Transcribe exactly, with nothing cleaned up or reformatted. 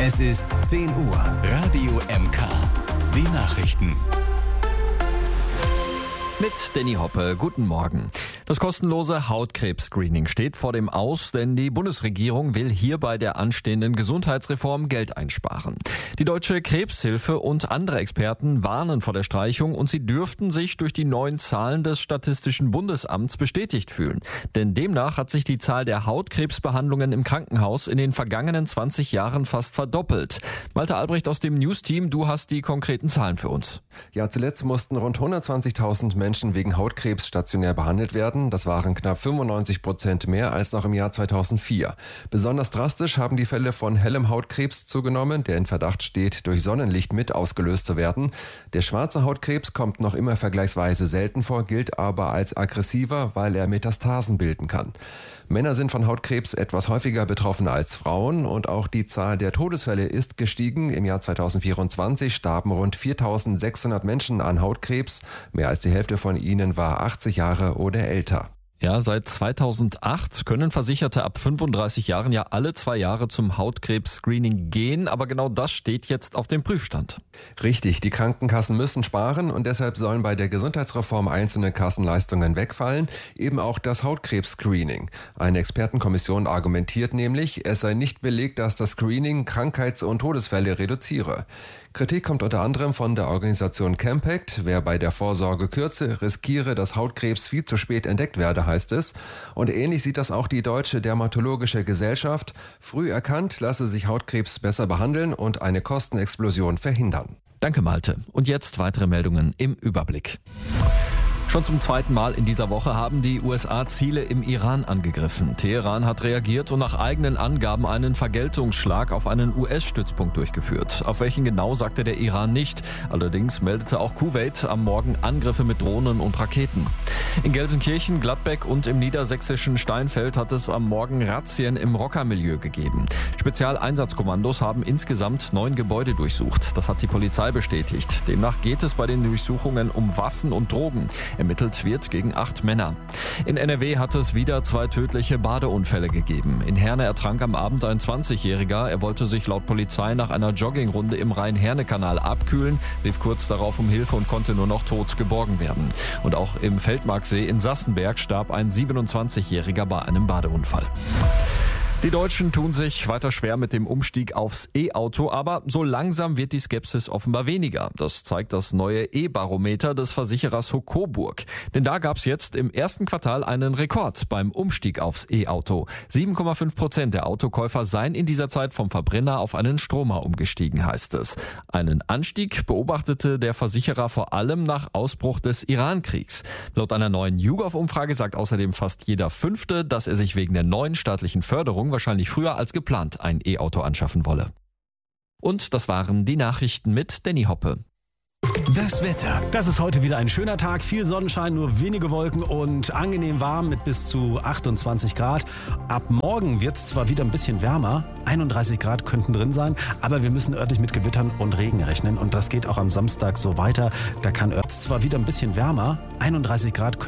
Es ist zehn Uhr. Radio M K. Die Nachrichten. Mit Danny Hoppe, guten Morgen. Das kostenlose Hautkrebs-Screening steht vor dem Aus, denn die Bundesregierung will hier bei der anstehenden Gesundheitsreform Geld einsparen. Die Deutsche Krebshilfe und andere Experten warnen vor der Streichung und sie dürften sich durch die neuen Zahlen des Statistischen Bundesamts bestätigt fühlen. Denn demnach hat sich die Zahl der Hautkrebsbehandlungen im Krankenhaus in den vergangenen zwanzig Jahren fast verdoppelt. Malte Albrecht aus dem News-Team, du hast die konkreten Zahlen für uns. Ja, zuletzt mussten rund hundertzwanzigtausend Menschen wegen Hautkrebs stationär behandelt werden. Das waren knapp fünfundneunzig Prozent mehr als noch im Jahr zweitausendvier. Besonders drastisch haben die Fälle von hellem Hautkrebs zugenommen, der in Verdacht steht, durch Sonnenlicht mit ausgelöst zu werden. Der schwarze Hautkrebs kommt noch immer vergleichsweise selten vor, gilt aber als aggressiver, weil er Metastasen bilden kann. Männer sind von Hautkrebs etwas häufiger betroffen als Frauen und auch die Zahl der Todesfälle ist gestiegen. Im Jahr zweitausendvierundzwanzig starben rund viertausendsechshundert Menschen an Hautkrebs. Mehr als die Hälfte von ihnen war achtzig Jahre oder älter. Ja, seit zweitausendacht können Versicherte ab fünfunddreißig Jahren ja alle zwei Jahre zum Hautkrebs-Screening gehen, aber genau das steht jetzt auf dem Prüfstand. Richtig, die Krankenkassen müssen sparen und deshalb sollen bei der Gesundheitsreform einzelne Kassenleistungen wegfallen, eben auch das Hautkrebs-Screening. Eine Expertenkommission argumentiert nämlich, es sei nicht belegt, dass das Screening Krankheits- und Todesfälle reduziere. Kritik kommt unter anderem von der Organisation Campact. Wer bei der Vorsorge kürze, riskiere, dass Hautkrebs viel zu spät entdeckt werde, heißt es. Und ähnlich sieht das auch die Deutsche Dermatologische Gesellschaft. Früh erkannt lasse sich Hautkrebs besser behandeln und eine Kostenexplosion verhindern. Danke, Malte. Und jetzt weitere Meldungen im Überblick. Schon zum zweiten Mal in dieser Woche haben die U S A Ziele im Iran angegriffen. Teheran hat reagiert und nach eigenen Angaben einen Vergeltungsschlag auf einen U S-Stützpunkt durchgeführt. Auf welchen genau, sagte der Iran nicht. Allerdings meldete auch Kuwait am Morgen Angriffe mit Drohnen und Raketen. In Gelsenkirchen, Gladbeck und im niedersächsischen Steinfeld hat es am Morgen Razzien im Rockermilieu gegeben. Spezialeinsatzkommandos haben insgesamt neun Gebäude durchsucht. Das hat die Polizei bestätigt. Demnach geht es bei den Durchsuchungen um Waffen und Drogen. Ermittelt wird gegen acht Männer. In N R W hat es wieder zwei tödliche Badeunfälle gegeben. In Herne ertrank am Abend ein zwanzigjähriger. Er wollte sich laut Polizei nach einer Joggingrunde im Rhein-Herne-Kanal abkühlen, rief kurz darauf um Hilfe und konnte nur noch tot geborgen werden. Und auch im Feldmarksee in Sassenberg starb ein siebenundzwanzigjähriger bei einem Badeunfall. Die Deutschen tun sich weiter schwer mit dem Umstieg aufs E-Auto, aber so langsam wird die Skepsis offenbar weniger. Das zeigt das neue E-Barometer des Versicherers Hocoburg. Denn da gab es jetzt im ersten Quartal einen Rekord beim Umstieg aufs E-Auto. sieben Komma fünf Prozent der Autokäufer seien in dieser Zeit vom Verbrenner auf einen Stromer umgestiegen, heißt es. Einen Anstieg beobachtete der Versicherer vor allem nach Ausbruch des Iran-Kriegs. Laut einer neuen YouGov-Umfrage sagt außerdem fast jeder Fünfte, dass er sich wegen der neuen staatlichen Förderung wahrscheinlich früher als geplant ein E-Auto anschaffen wolle. Und das waren die Nachrichten mit Danny Hoppe. Das Wetter. Das ist heute wieder ein schöner Tag. Viel Sonnenschein, nur wenige Wolken und angenehm warm mit bis zu achtundzwanzig Grad. Ab morgen wird es zwar wieder ein bisschen wärmer, einunddreißig Grad könnten drin sein, aber wir müssen örtlich mit Gewittern und Regen rechnen und das geht auch am Samstag so weiter. Da kann es zwar wieder ein bisschen wärmer, einunddreißig Grad